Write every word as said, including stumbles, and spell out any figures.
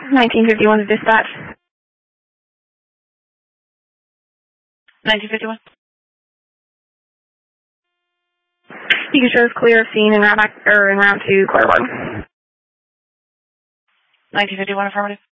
nineteen fifty-one to dispatch. nineteen fifty-one. You can show us clear of scene and route back, or en route to Claire one. nineteen fifty-one affirmative.